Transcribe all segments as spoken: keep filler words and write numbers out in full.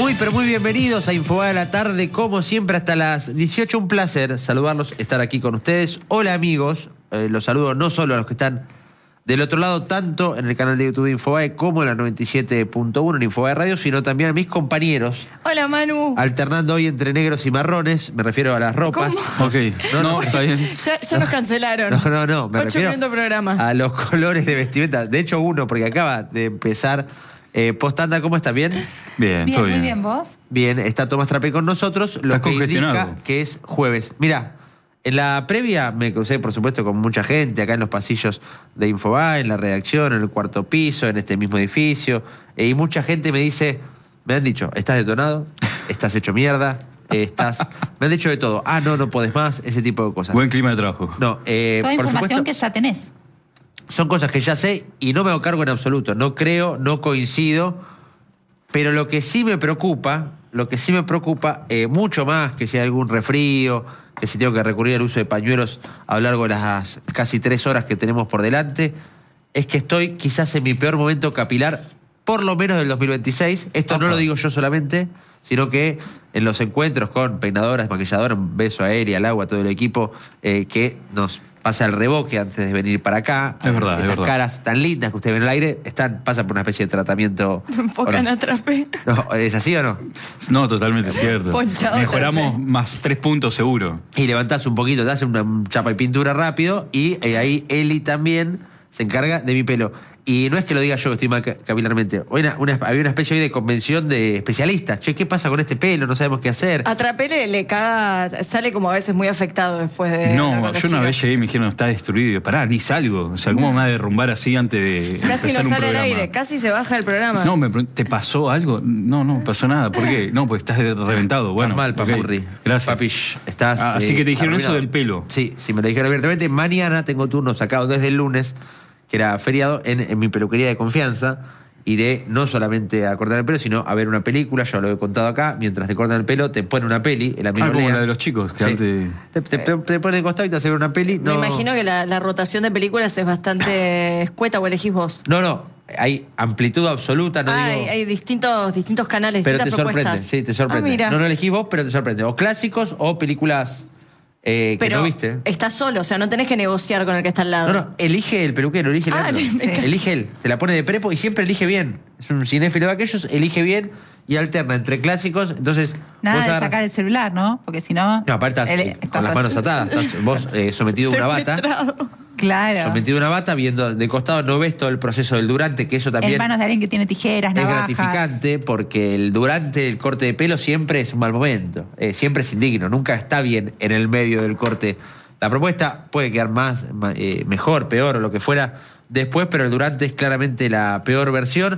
Muy, pero muy bienvenidos a Infobae de la tarde, como siempre, hasta las dieciocho. Un placer saludarlos, estar aquí con ustedes. Hola, amigos. Eh, los saludo no solo a los que están del otro lado, tanto en el canal de YouTube de Infobae como en la noventa y siete punto uno en Infobae Radio, sino también a mis compañeros. Hola, Manu. Alternando hoy entre negros y marrones, me refiero a las ropas. ¿Cómo? Ok, no, no, no, está bien. Ya, ya nos cancelaron. No, no, no, me Ocho refiero minutos programa. a los colores de vestimenta. De hecho, uno, porque acaba de empezar. Eh, Postanda, ¿cómo está? ¿Bien? Bien, Bien, todo muy bien. bien, ¿vos? Bien, está Tomás Trapé con nosotros, lo Estás que indica congestionado. que es jueves. Mirá, en la previa me crucé, por supuesto, con mucha gente acá en los pasillos de Infobae, en la redacción, en el cuarto piso, en este mismo edificio, eh, y mucha gente me dice, me han dicho, estás detonado, estás hecho mierda, eh, estás... Me han dicho de todo. Ah, no, no podés más, ese tipo de cosas. Buen clima de trabajo. No, eh, Toda por información supuesto, que ya tenés. son cosas que ya sé y no me hago cargo en absoluto. No creo, no coincido, pero lo que sí me preocupa, lo que sí me preocupa, eh, mucho más que si hay algún resfrío, que si tengo que recurrir al uso de pañuelos a lo largo de las casi tres horas que tenemos por delante, es que estoy quizás en mi peor momento capilar, por lo menos del dos mil veintiséis. Esto no lo digo yo solamente, sino que en los encuentros con peinadoras, maquilladoras, un beso a Eri, al agua, a todo el equipo, eh, que nos pasa el reboque antes de venir para acá. Es verdad, Estas es verdad. caras tan lindas que usted ve en el aire están, pasan por una especie de tratamiento. Me enfocan ¿o no? a Trapé. No, ¿es así o no? No, totalmente cierto. Ponchado Mejoramos Trapé. más tres puntos seguro. Y levantás un poquito, te haces una chapa y pintura rápido y eh, ahí Eli también se encarga de mi pelo. Y no es que lo diga yo que estoy mal ca- capilarmente. Hoy una- una- había una especie hoy de convención de especialistas. Che, ¿qué pasa con este pelo? No sabemos qué hacer. A Trapé le, le caga, sale como a veces muy afectado después de... hablar No, con yo las una chicas. vez llegué y me dijeron, está destruido. Y yo, pará, ni salgo. O sea, ¿cómo me va a derrumbar así antes de Casi empezar no un sale al programa? aire, casi se baja el programa. No, me pregun- ¿te pasó algo? No, no, pasó nada. ¿Por qué? No, pues estás de- reventado. Bueno, Estás mal, ok. papurri. Gracias. Papish, estás. Ah, así que te dijeron eso arruinado. del pelo. Sí, sí, me lo dijeron abiertamente. Mañana tengo turno sacado desde el lunes, que era feriado, en, en mi peluquería de confianza. Iré no solamente a cortar el pelo, sino a ver una película. Ya lo he contado acá. Mientras te cortan el pelo, te ponen una peli en la misma Ah, como línea. la de los chicos, que Sí. antes... Te, te, te- te ponen costado y te hacen una peli. Me No, imagino que la, la rotación de películas es bastante escueta, o elegís vos. no, no. Hay amplitud absoluta, no Ah, digo. hay, hay distintos, distintos canales, Pero te distintas sorprende, propuestas. sí, te sorprende. Ah, mira. No lo elegís vos, pero te sorprende. O clásicos o películas eh, que Pero no viste. estás solo, o sea, no tenés que negociar con el que está al lado. No, no, elige el peluquero, elige el Ah, Leandro. me encanta. Elige él, te la pone de prepo y siempre elige bien. Es un cinéfilo de aquellos, elige bien y alterna entre clásicos. Entonces, Nada vos de agarras- sacar el celular, ¿no? Porque si no... No, aparte estás, el- eh, estás con las manos así. atadas. Estás vos eh, sometido a una bata. Penetrado. Claro. Sometido a una bata, viendo de costado, no ves todo el proceso del durante, que eso también En manos de alguien que tiene tijeras, es navajas. gratificante, porque el durante el corte de pelo siempre es un mal momento. Eh, siempre es indigno, nunca está bien en el medio del corte. La propuesta puede quedar más, ma- eh, mejor, peor o lo que fuera después, pero el durante es claramente la peor versión.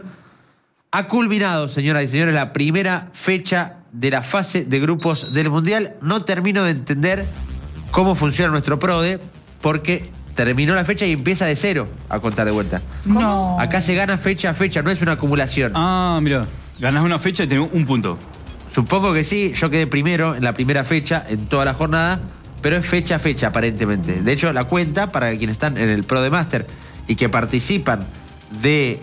Ha culminado, señoras y señores, la primera fecha de la fase de grupos del Mundial. No termino de entender cómo funciona nuestro PRODE, porque terminó la fecha y empieza de cero a contar de vuelta. No. Acá se gana fecha a fecha, no es una acumulación. Ah, mira, ganás una fecha y tenés un punto. Supongo que sí, yo quedé primero en la primera fecha, en toda la jornada, pero es fecha a fecha aparentemente. De hecho, la cuenta, para quienes están en el Pro de Master y que participan del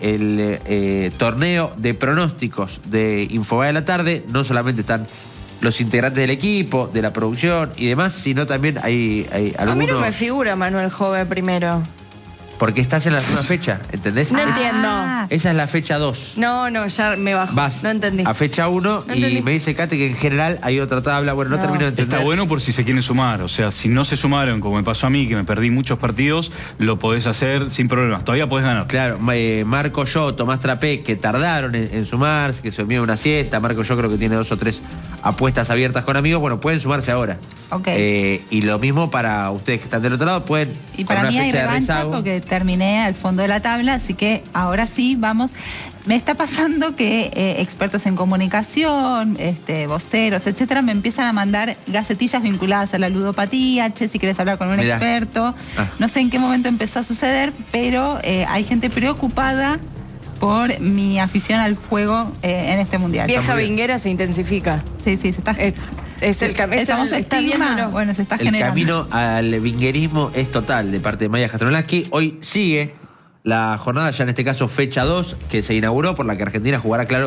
eh, torneo de pronósticos de Infobae de la tarde, no solamente están los integrantes del equipo, de la producción y demás, sino también hay, hay A mí no algunos... me figura Manuel Jove primero. Porque estás en la segunda fecha, ¿entendés? No Esa- entiendo. Ah. Esa es la fecha dos. No, no, ya me bajo. Vas No entendí. a fecha uno No y entendí. me dice Kate que en general hay otra tabla. Bueno, no, No. termino de entender. Está bueno por si se quieren sumar. O sea, si no se sumaron, como me pasó a mí, que me perdí muchos partidos, lo podés hacer sin problemas. Todavía podés ganar. Claro, eh, Marco yo, Tomás Trapé, que tardaron en, en sumarse, que se durmió una siesta. Marco yo creo que tiene dos o tres apuestas abiertas con amigos. Bueno, pueden sumarse ahora. Ok. Eh, y lo mismo para ustedes que están del otro lado, pueden. Y con para una mí hay fecha de revancha rezago. porque terminé al fondo de la tabla, así que ahora sí, vamos. Me está pasando que eh, expertos en comunicación, este, voceros, etcétera, me empiezan a mandar gacetillas vinculadas a la ludopatía. Che, si quieres hablar con un Mirá. experto. Ah. No sé en qué momento empezó a suceder, pero eh, hay gente preocupada por mi afición al juego eh, en este mundial. Vieja muy bien. vinguera se intensifica. Sí, sí, se está. Es, es el camino. el famoso estigma, bueno, se está El generando. camino al vinguerismo es total de parte de Maya Jastronlaski. Hoy sigue la jornada, ya en este caso fecha dos, que se inauguró, por la que Argentina jugará, claro,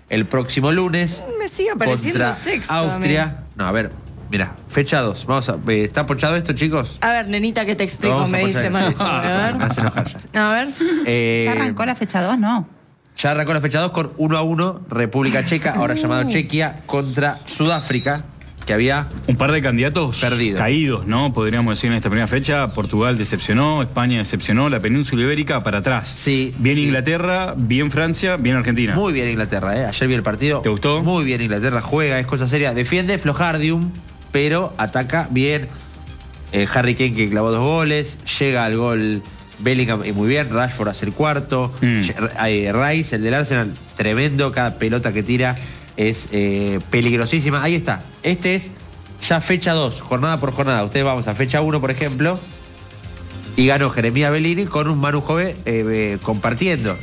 el próximo lunes. Me sigue pareciendo contra sexto. Austria. No, a ver, mira, fecha dos. Vamos a, eh, ¿está ponchado esto, chicos? A ver, nenita, que te explico, Vamos a me dice ponchar- Marco. sí, sí, A ver. me hace enojar ya. A ver. Eh, ¿Ya arrancó la fecha dos? No. Ya arrancó la fecha dos con uno a uno, República Checa, ahora llamado Chequia, contra Sudáfrica, que había... Un par de candidatos Perdido. caídos, ¿no? Podríamos decir en esta primera fecha. Portugal decepcionó, España decepcionó, la península ibérica para atrás. Sí, Bien sí. Inglaterra, bien Francia, bien Argentina. Muy bien Inglaterra, ¿eh? Ayer vi el partido. ¿Te gustó? Muy bien Inglaterra, juega, es cosa seria. Defiende Flojardium, pero ataca bien. Eh, Harry Kane que clavó dos goles, llega al gol Bellingham y muy bien, Rashford hace el cuarto, Mm. eh, Rice, el del Arsenal, tremendo, cada pelota que tira es eh, peligrosísima. Ahí está, este es ya fecha dos, jornada por jornada. Ustedes vamos a fecha uno, por ejemplo, y ganó Jeremías Bellini con un Manu Jove eh, eh, compartiendo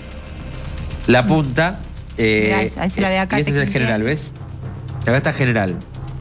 la punta. Eh, Mirá, ahí- ahí se la ve acá, y este es el te general, cliqué. ¿ves? Acá está general.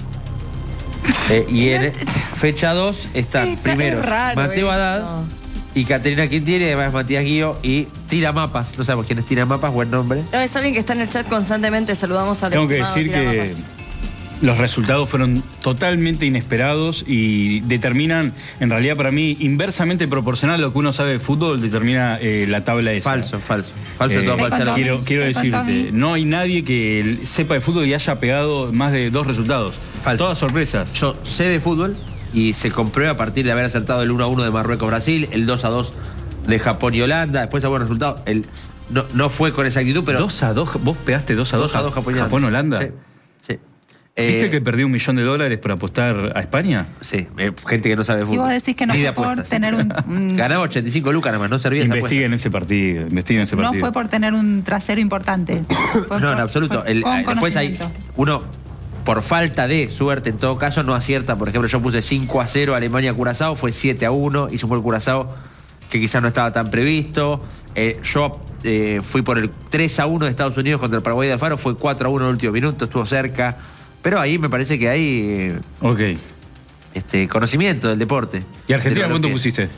Eh, y en fecha dos están Está primero raro Mateo esto. Haddad y Caterina Quintieri, además Matías Guío y Tira Mapas. No sabemos quién es Tira Mapas, buen nombre. No, es alguien que está en el chat constantemente. Saludamos a Tengo que decir que los resultados fueron totalmente inesperados y determinan, en realidad para mí, inversamente proporcional a lo que uno sabe de fútbol, determina eh, la tabla esa. Falso, falso. Falso de Eh, todas Te falsas. contó quiero Tommy, quiero te contó decirte, Tommy. no hay nadie que sepa de fútbol y haya pegado más de dos resultados. Falso. Todas sorpresas. Yo sé de fútbol y se comprueba a partir de haber acertado el uno a uno de Marruecos-Brasil, el dos a dos de Japón y Holanda, después a buen resultado. El, no, no fue con exactitud, pero dos a dos, vos pegaste dos a dos, dos a dos Japón y Holanda. Japón-Holanda. Sí, sí. ¿Viste Eh, que perdió un millón de dólares por apostar a España? Sí, eh, gente que no sabe de fútbol. Y vos decís que no Ni de fue por apuestas. tener un- un- Ganaba ochenta y cinco lucas nada más, no servía esa apuesta. Investiguen ese partido, investiguen ese No partido. fue por tener un trasero importante. Fue No, por- en absoluto. fue El- con después hay conocimiento. uno, por falta de suerte en todo caso, no acierta. Por ejemplo, yo puse cinco a cero Alemania-Curazao, fue siete a uno, hizo un gol Curazao que quizás no estaba tan previsto. Eh, yo eh, fui por el tres a uno de Estados Unidos contra el Paraguay de Alfaro, fue cuatro a uno en el último minuto, estuvo cerca. Pero ahí me parece que hay eh, Ok. este, conocimiento del deporte. ¿Y Argentina De lo cuánto que- pusiste?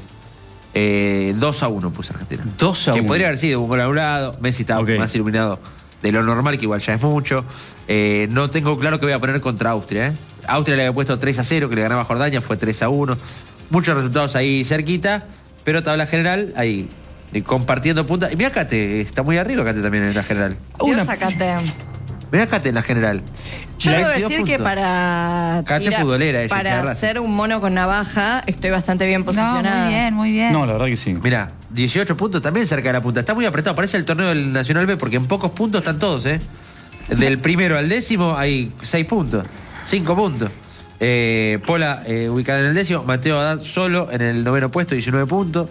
Eh, dos a uno puse Argentina. dos a Que uno. podría haber sido un gol anulado. Messi estaba Ok. más iluminado de lo normal, que igual ya es mucho. Eh, no tengo claro que voy a poner contra Austria. ¿eh? Austria le había puesto tres a cero, que le ganaba a Jordania, fue tres a uno. Muchos resultados ahí cerquita, pero tabla general ahí, eh, compartiendo puntas. Y mira Cate, está muy arriba Cate también en la general. Dios, sacate. Mira Cate en la general. Yo debo veintidós decir que puntos. para Cate tirar- futbolera, ella, para Charras. hacer un mono con navaja estoy bastante bien No, posicionada. muy bien, muy bien. No, la verdad que sí. Mira, dieciocho puntos también cerca de la punta. Está muy apretado, parece el torneo del Nacional B, porque en pocos puntos están todos, ¿eh? Del primero al décimo hay seis puntos, cinco puntos. Eh, Pola eh, ubicada en el décimo, Mateo Haddad solo en el noveno puesto, diecinueve puntos.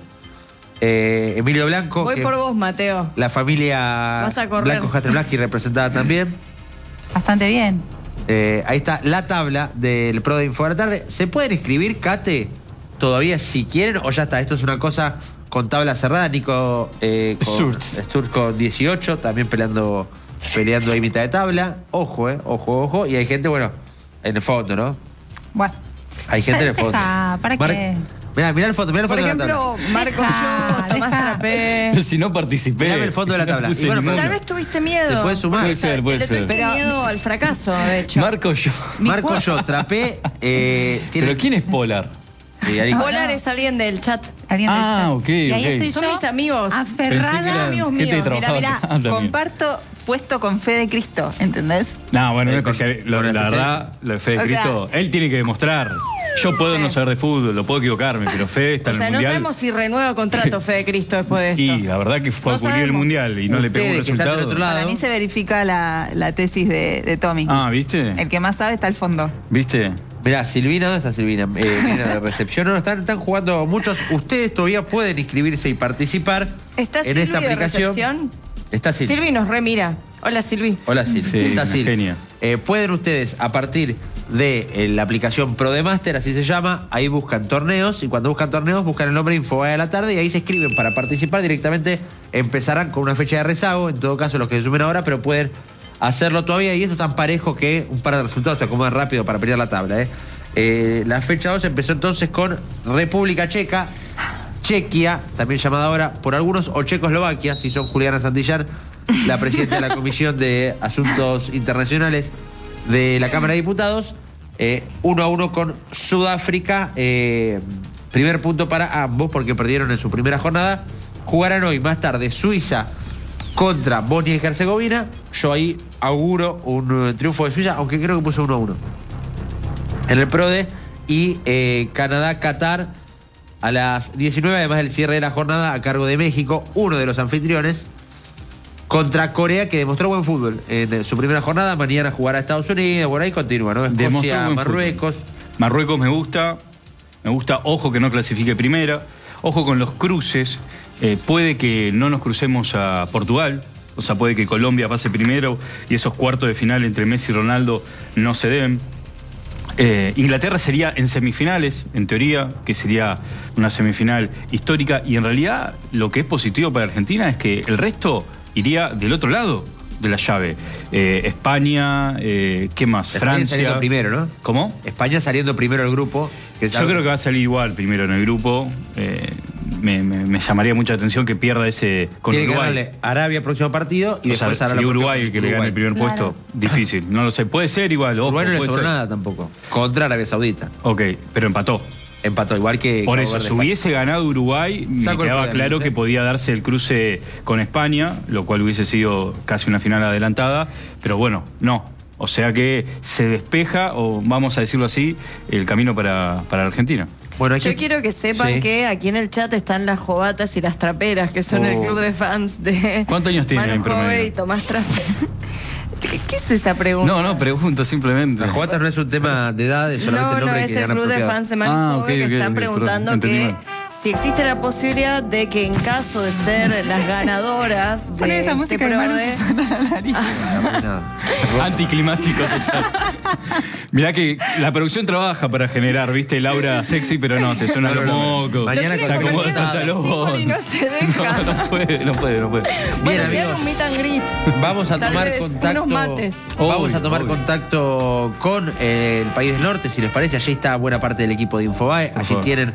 Eh, Emilio Blanco, Voy que por vos, Mateo. la familia Vas a correr. Blanco Castreblanqui representada también. Bastante bien. Eh, ahí está la tabla del Pro de Info de la tarde. ¿Se pueden inscribir, Cate, todavía si quieren o ya está? Esto es una cosa con tabla cerrada. Nico eh, con, Sturz. Sturz con dieciocho, también peleando, peleando ahí mitad de tabla. Ojo, eh, ojo, ojo. Y hay gente, bueno, en el fondo, ¿no? Bueno. Hay gente en el fondo. Deja, ¿para Mar- qué? Mirá, mirá el fondo, mirá el Por fondo de la ejemplo, tabla. Marco Deja, yo, Tomás deja. Trapé. Si no participé. Mirame el fondo de la si no tabla. puse Y bueno, ninguno. Tal vez tuviste miedo. Te puedes sumar. Puede ser, puede Le ser. tuviste Pero- miedo al fracaso, de hecho. Marco yo. Marco yo, Trapé. Eh, tiene, ¿Pero quién es Polar? Sí, ahí- Polar es alguien del chat. Alguien del Ah, chat. ok, Y ahí ok. estoy Son yo, mis amigos. Pensé que aferrada. eran amigos gente que míos. trabajaba Mira, acá mira, también. comparto puesto con fe de Cristo, ¿entendés? No, bueno, Eh, no con- especial- lo- con la especial- verdad, lo de Fede O sea- Cristo, él tiene que demostrar. Yo puedo no saber de fútbol, lo puedo equivocarme, pero Fede está O en sea, el no mundial. sabemos si renueva contrato Fede Cristo después de esto. Y la verdad que fue No a cubrir el sabemos. mundial y no le pegó un Ustedes que están del resultado. otro lado. Para mí se verifica la, la tesis de, de Tommy. Ah, ¿viste? El que más sabe está al fondo. ¿Viste? Mirá, Silvina, ¿dónde está Silvina? Eh, mira, de recepción. No, no, están, están jugando muchos. Ustedes todavía pueden inscribirse y participar ¿Está en Silvi esta de aplicación. recepción? Está Silvi. Silvi nos remira. Hola, Silvi. Hola, Silvi. Sí, está una Silvi. genia. Eh, pueden ustedes, a partir de eh, la aplicación Pro de Master, así se llama, ahí buscan torneos y cuando buscan torneos buscan el nombre Info de la tarde y ahí se escriben para participar directamente. Empezarán con una fecha de rezago, en todo caso los que se sumen ahora, pero pueden hacerlo todavía y esto es tan parejo que un par de resultados te acomodan rápido para pelear la tabla. ¿eh? Eh, la fecha dos empezó entonces con República Checa, Chequia, también llamada ahora por algunos, o Checoslovaquia, si son Juliana Santillán, la presidenta de la Comisión de Asuntos Internacionales de la Cámara de Diputados. Eh, uno a uno con Sudáfrica. Eh, primer punto para ambos porque perdieron en su primera jornada. Jugarán hoy más tarde Suiza contra Bosnia y Herzegovina. Yo ahí auguro un uh, triunfo de Suiza, aunque creo que puso uno a uno. En el PRODE. Y eh, Canadá-Qatar a las diecinueve, además del cierre de la jornada a cargo de México, uno de los anfitriones, contra Corea, que demostró buen fútbol en su primera jornada. Mañana jugará a Estados Unidos, por ahí continúa, ¿no? Escocia, Marruecos. Fútbol. Marruecos me gusta, me gusta, ojo que no clasifique primera, ojo con los cruces, eh, puede que no nos crucemos a Portugal, o sea, puede que Colombia pase primero y esos cuartos de final entre Messi y Ronaldo no se den. Eh, Inglaterra sería en semifinales, en teoría, que sería una semifinal histórica, y en realidad lo que es positivo para Argentina es que el resto iría del otro lado de la llave. Eh, España, eh, ¿qué más? España Francia. Saliendo primero, ¿no? ¿Cómo? España saliendo primero el grupo. Que Yo creo que va a salir igual primero en el grupo. Eh, me, me, me llamaría mucha atención que pierda ese con Tiene Uruguay. que ganarle Arabia próximo partido y O sea, después sería Uruguay el que le gane el primer Claro. puesto. Difícil, no lo sé. Puede ser igual, ojo, Uruguay no le puede sobró ser. nada tampoco. Contra Arabia Saudita. Ok, pero empató. Empató, igual que... Por Cabo eso, Verde, si España. hubiese ganado Uruguay, me Saco el quedaba poder, claro ¿sí? que podía darse el cruce con España, lo cual hubiese sido casi una final adelantada, pero bueno, no. O sea que se despeja, o vamos a decirlo así, el camino para, para Argentina. Bueno, hay Yo que- quiero que sepan Sí. que aquí en el chat están las jovatas y las traperas, que son Oh. el club de fans de ¿Cuántos años tiene Manu en promedio? Jove y Tomás Trape. ¿Qué, ¿Qué es esa pregunta? No, no, pregunto simplemente. Las jugatas no es un tema de edad, es solamente No, el no, nombre es que el gana club de apropiado. fans de Manu Ah, Jove ok, que ok, están ok, preguntando perdón, entendí que mal. si existe la posibilidad de que en caso de ser las ganadoras de Poner esa este música de Manu PRODE, se suena a la nariz. Nada. Anticlimático total. Mirá que la producción trabaja para generar, viste, el aura sexy, pero no, se suena No, los no, no. mocos. Mañana se con- acomoda el con- pantalón. y no se deja. No, no puede, no puede, no puede. Bueno, Bien, si hagan amigos. un meet and greet. Vamos a Tal tomar vez contacto. unos mates. Vamos a Obvio, tomar obvio. contacto con eh, el País del Norte, si les parece. Allí está buena parte del equipo de Infobae. Allí favor. tienen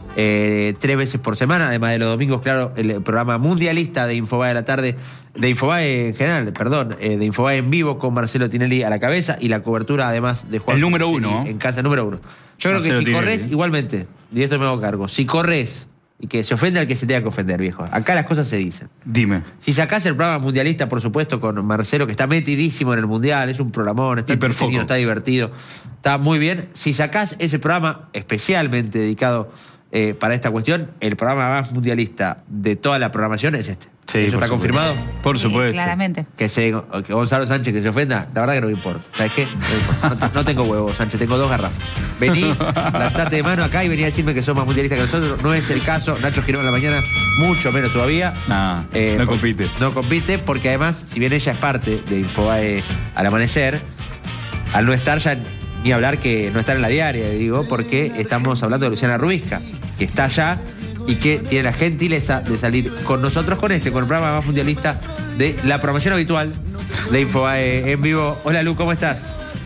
eh, tres veces por semana, además de los domingos, claro, el programa mundialista de Infobae a la tarde, de Infobae en general, perdón, eh, de Infobae en vivo con Marcelo Tinelli a la cabeza y la cobertura además de Juan. El número Fusini uno, ¿no? En casa, número uno. Yo creo Marcelo que si Tinelli. corres, igualmente, y de esto me hago cargo, si corres y que se ofenda al que se tenga que ofender, viejo. Acá las cosas se dicen. Dime. Si sacás el programa mundialista, por supuesto, con Marcelo, que está metidísimo en el mundial, es un programón, está Hiperfoco. entretenido, está divertido, está muy bien. Si sacás ese programa especialmente dedicado eh, para esta cuestión, el programa más mundialista de toda la programación es este. Sí, ¿Eso por está supuesto. confirmado? Por Sí, supuesto. claramente. Que, se, que Gonzalo Sánchez que se ofenda, la verdad que no me importa. ¿Sabes qué? No, me importa. No, te- no tengo huevos, Sánchez, tengo dos garrafas. Vení, plantate de mano acá y vení a decirme que sos más mundialista que nosotros. No es el caso. Nacho Girón en la mañana, mucho menos todavía. Nah, no por- compite. No compite porque además, si bien ella es parte de Infobae al amanecer, al no estar ya ni hablar que no estar en la diaria, digo, porque estamos hablando de Luciana Rubisca, que está allá y que tiene la gentileza de salir con nosotros con este, con el programa más mundialista de la programación habitual de Infobae en vivo. Hola Lu, ¿cómo estás?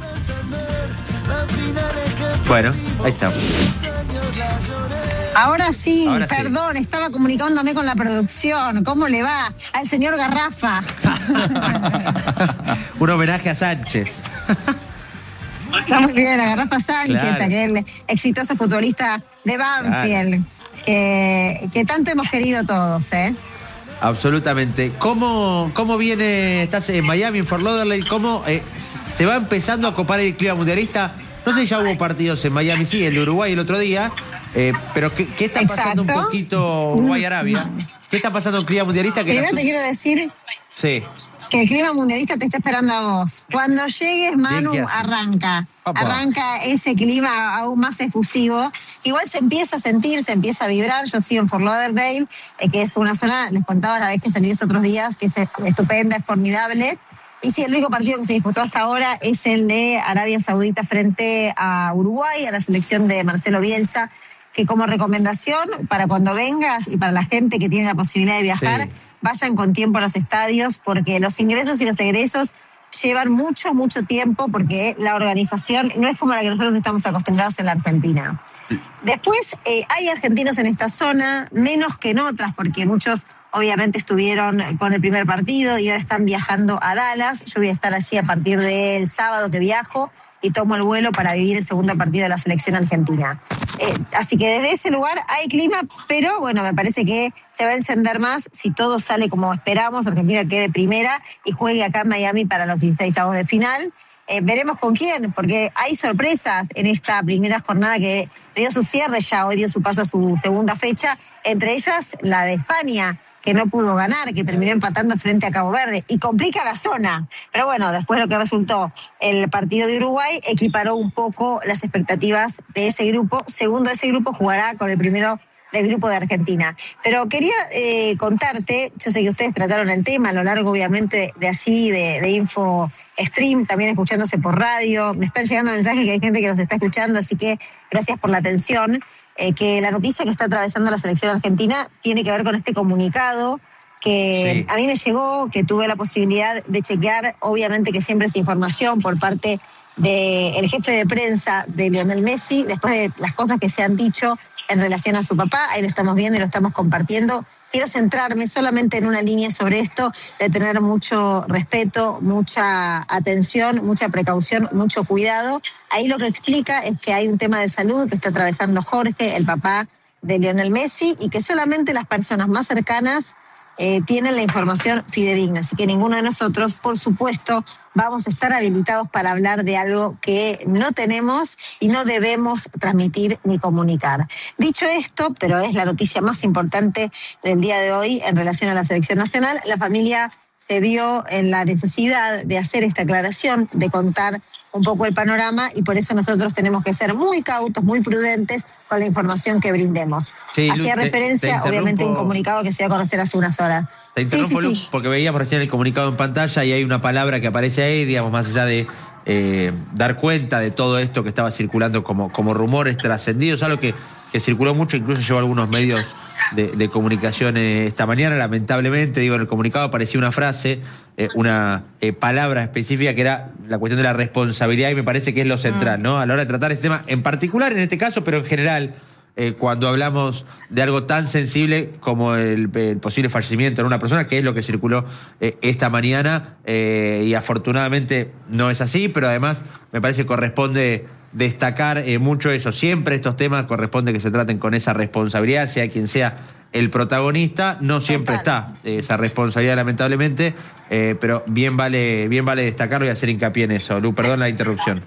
Bueno, ahí estamos. Ahora sí, Ahora sí. perdón, estaba comunicándome con la producción. ¿Cómo le va al señor Garrafa? Un homenaje a Sánchez. Está muy bien, a Garrafa Sánchez, Claro. aquel exitoso futbolista de Banfield, que, que tanto hemos querido todos, ¿eh? Absolutamente. ¿Cómo, cómo viene? Estás en Miami, en Fort Lauderdale. ¿Cómo eh, se va empezando a copar el clima mundialista? No sé si ya hubo partidos en Miami, sí, el de Uruguay el otro día. Eh, pero ¿qué, qué está pasando Exacto. un poquito Uruguay-Arabia? ¿Qué está pasando en el clima mundialista? Que Primero la te sub- quiero decir Sí. que el clima mundialista te está esperando a vos. Cuando llegues, Manu, Bien, ¿qué hace? arranca. Opa. Arranca ese clima aún más efusivo. Igual se empieza a sentir, se empieza a vibrar. Yo sigo en Fort Lauderdale, eh, que es una zona, les contaba la vez que salí esos otros días, que es estupenda, es formidable. Y sí, el único partido que se disputó hasta ahora es el de Arabia Saudita frente a Uruguay, a la selección de Marcelo Bielsa, que como recomendación para cuando vengas y para la gente que tiene la posibilidad de viajar, Sí. vayan con tiempo a los estadios porque los ingresos y los egresos llevan mucho, mucho tiempo porque la organización no es como la que nosotros estamos acostumbrados en la Argentina. Después, eh, hay argentinos en esta zona, menos que en otras, porque muchos obviamente estuvieron con el primer partido y ahora están viajando a Dallas. Yo voy a estar allí a partir del sábado que viajo y tomo el vuelo para vivir el segundo partido de la selección argentina. Eh, así que desde ese lugar hay clima, pero bueno, me parece que se va a encender más si todo sale como esperamos, Argentina quede primera y juegue acá en Miami para los dieciséisavos de final. Eh, veremos con quién, porque hay sorpresas en esta primera jornada que dio su cierre ya, hoy dio su paso a su segunda fecha, entre ellas la de España, que no pudo ganar, que terminó empatando frente a Cabo Verde y complica la zona. Pero bueno, después lo que resultó el partido de Uruguay equiparó un poco las expectativas de ese grupo. Segundo de ese grupo jugará con el primero del grupo de Argentina. Pero quería eh, contarte, yo sé que ustedes trataron el tema a lo largo obviamente de allí, de, de Info Stream, también escuchándose por radio. Me están llegando mensajes que hay gente que nos está escuchando, así que gracias por la atención. Eh, que la noticia que está atravesando la selección argentina tiene que ver con este comunicado que sí. A mí me llegó, que tuve la posibilidad de chequear, obviamente que siempre es información por parte del jefe de prensa de Lionel Messi, después de las cosas que se han dicho en relación a su papá, ahí lo estamos viendo y lo estamos compartiendo. Quiero centrarme solamente en una línea sobre esto, de tener mucho respeto, mucha atención, mucha precaución, mucho cuidado. Ahí lo que explica es que hay un tema de salud que está atravesando Jorge, el papá de Lionel Messi, y que solamente las personas más cercanas eh, tienen la información fidedigna. Así que ninguno de nosotros, por supuesto, vamos a estar habilitados para hablar de algo que no tenemos y no debemos transmitir ni comunicar. Dicho esto, pero es la noticia más importante del día de hoy en relación a la selección nacional, la familia se vio en la necesidad de hacer esta aclaración, de contar un poco el panorama, y por eso nosotros tenemos que ser muy cautos, muy prudentes con la información que brindemos. Sí, Hacía Lu, referencia, te, te obviamente, a un comunicado que se dio a conocer hace unas horas. Te interrumpo, sí, sí, Lu, sí. porque veíamos recién el comunicado en pantalla y hay una palabra que aparece ahí, digamos, más allá de eh, dar cuenta de todo esto que estaba circulando como, como rumores trascendidos, algo que, que circuló mucho, incluso llevó a algunos medios de, de comunicación eh, esta mañana, lamentablemente. Digo, en el comunicado aparecía una frase, eh, una eh, palabra específica que era la cuestión de la responsabilidad, y me parece que es lo central, ¿no? A la hora de tratar este tema, en particular en este caso, pero en general, eh, cuando hablamos de algo tan sensible como el, el posible fallecimiento de una persona, que es lo que circuló eh, esta mañana, eh, y afortunadamente no es así, pero además me parece que corresponde destacar eh, mucho eso. Siempre estos temas corresponde que se traten con esa responsabilidad, sea quien sea el protagonista. No siempre está eh, esa responsabilidad, lamentablemente, eh, pero bien vale, bien vale destacarlo y hacer hincapié en eso. Lu, perdón la interrupción.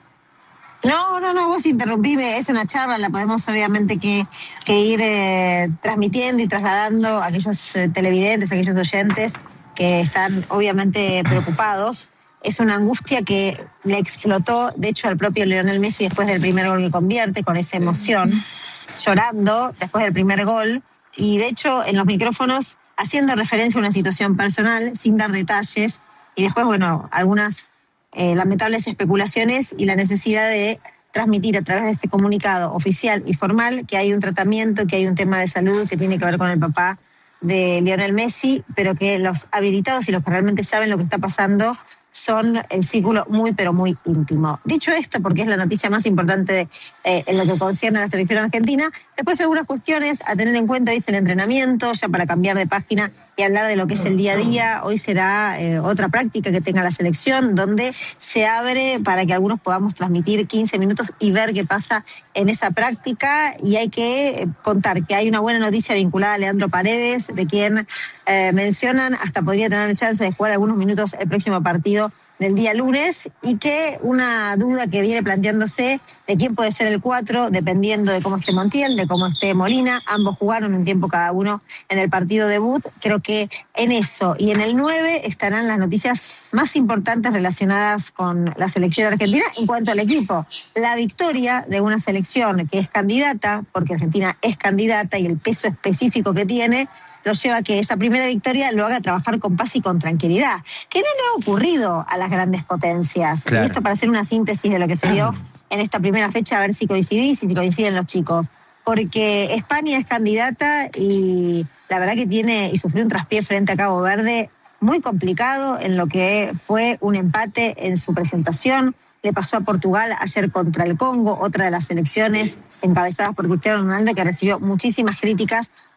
No, no, no, vos interrumpime, es una charla, la podemos obviamente que, que ir eh, transmitiendo y trasladando a aquellos eh, televidentes, a aquellos oyentes que están obviamente preocupados. Es una angustia que le explotó, de hecho, al propio Lionel Messi después del primer gol que convierte, con esa emoción, llorando después del primer gol, y de hecho en los micrófonos haciendo referencia a una situación personal, sin dar detalles, y después, bueno, algunas eh, lamentables especulaciones y la necesidad de transmitir a través de este comunicado oficial y formal que hay un tratamiento, que hay un tema de salud que tiene que ver con el papá de Lionel Messi, pero que los habilitados y los que realmente saben lo que está pasando son el círculo muy, pero muy íntimo. Dicho esto, porque es la noticia más importante de, eh, en lo que concierne a la selección argentina, después algunas cuestiones a tener en cuenta, dice el entrenamiento, ya para cambiar de página y hablar de lo que es el día a día. Hoy será eh, otra práctica que tenga la selección, donde se abre para que algunos podamos transmitir quince minutos y ver qué pasa en esa práctica. Y hay que contar que hay una buena noticia vinculada a Leandro Paredes, de quien eh, mencionan hasta podría tener chance de jugar algunos minutos el próximo partido del día lunes, y que una duda que viene planteándose de quién puede ser el cuatro, dependiendo de cómo esté Montiel, de cómo esté Molina. Ambos jugaron un tiempo cada uno en el partido debut. Creo que en eso y en el nueve estarán las noticias más importantes relacionadas con la selección argentina en cuanto al equipo. La victoria de una selección que es candidata, porque Argentina es candidata, y el peso específico que tiene lo lleva a que esa primera victoria lo haga trabajar con paz y con tranquilidad, que no le ha ocurrido a las grandes potencias. Claro. Y esto para hacer una síntesis de lo que se dio en esta primera fecha, a ver si coincidís y si coinciden los chicos. Porque España es candidata y la verdad que tiene y sufrió un traspié frente a Cabo Verde muy complicado en lo que fue un empate en su presentación. Le pasó a Portugal ayer contra el Congo, otra de las selecciones encabezadas por Cristiano Ronaldo, que recibió muchísimas críticas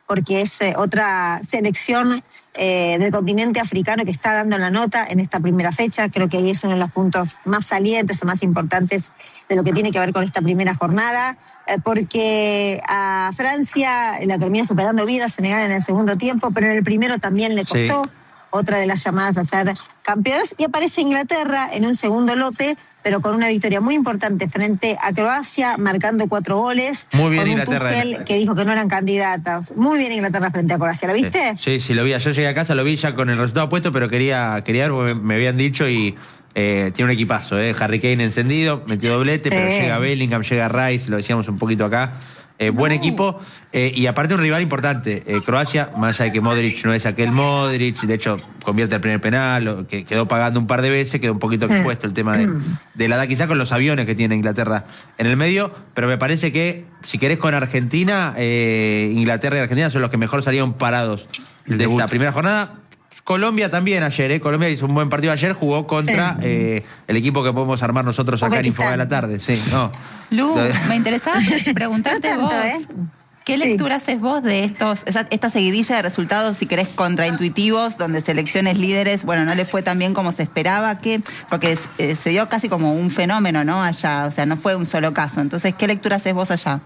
porque es eh, otra selección eh, del continente africano que está dando la nota en esta primera fecha. Creo que ahí es uno de los puntos más salientes o más importantes de lo que tiene que ver con esta primera jornada, eh, porque a Francia la termina superando vida, Senegal en el segundo tiempo, pero en el primero también le costó. Sí. Otra de las llamadas a ser campeonas, y aparece Inglaterra en un segundo lote, pero con una victoria muy importante frente a Croacia, marcando cuatro goles. Muy bien con Inglaterra. Un Tuchel que dijo que no eran candidatas. Muy bien Inglaterra frente a Croacia, ¿lo viste? Sí, sí, lo vi. Yo llegué a casa, lo vi ya con el resultado puesto, pero quería, quería ver porque me habían dicho y eh, tiene un equipazo, ¿eh? Harry Kane encendido, metió doblete, sí. Pero llega Bellingham, llega Rice, lo decíamos un poquito acá. Eh, buen no. equipo, eh, y aparte un rival importante. Eh, Croacia, más allá de que Modric no es aquel Modric, de hecho convierte el primer penal, que quedó pagando un par de veces, quedó un poquito expuesto el tema de, de la edad, quizá con los aviones que tiene Inglaterra en el medio, pero me parece que, si querés con Argentina, eh, Inglaterra y Argentina son los que mejor salieron parados de esta primera jornada. Colombia también ayer, ¿eh? Colombia hizo un buen partido ayer, jugó contra sí. eh, el equipo que podemos armar nosotros acá en Infobae de la tarde. Sí, no. Lu, me interesaba preguntarte tanto, vos, ¿eh? ¿qué sí. lectura haces vos de estos, esa, esta seguidilla de resultados, si querés, contraintuitivos, donde selecciones líderes, bueno, no le fue tan bien como se esperaba, que porque eh, se dio casi como un fenómeno, ¿no? Allá, o sea, no fue un solo caso. Entonces, ¿qué lectura haces vos allá?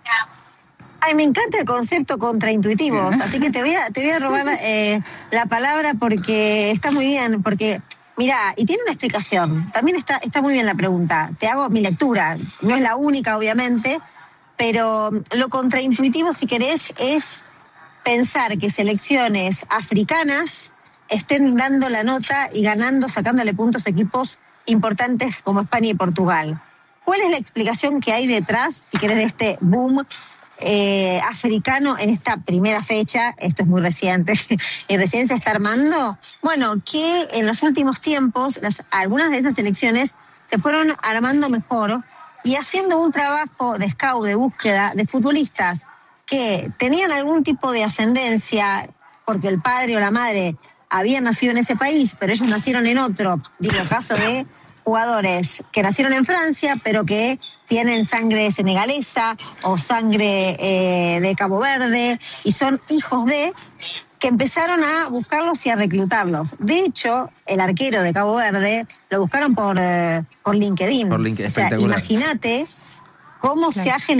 Ay, me encanta el concepto contraintuitivos, así que te voy a, te voy a robar eh, la palabra porque está muy bien, porque, mira, y tiene una explicación, también está, está muy bien la pregunta, te hago mi lectura, no es la única obviamente, pero lo contraintuitivo, si querés, es pensar que selecciones africanas estén dando la nota y ganando, sacándole puntos a equipos importantes como España y Portugal. ¿Cuál es la explicación que hay detrás, si querés, de este boom Eh, africano en esta primera fecha? Esto es muy reciente y recién se está armando. Bueno, que en los últimos tiempos las, algunas de esas selecciones se fueron armando mejor y haciendo un trabajo de scout, de búsqueda de futbolistas que tenían algún tipo de ascendencia porque el padre o la madre habían nacido en ese país, pero ellos nacieron en otro. Digo, caso de jugadores que nacieron en Francia, pero que tienen sangre senegalesa o sangre eh, de Cabo Verde y son hijos de, que empezaron a buscarlos y a reclutarlos. De hecho, el arquero de Cabo Verde lo buscaron por, eh, por LinkedIn. Por LinkedIn, o sea, imagínate cómo claro. se ha generado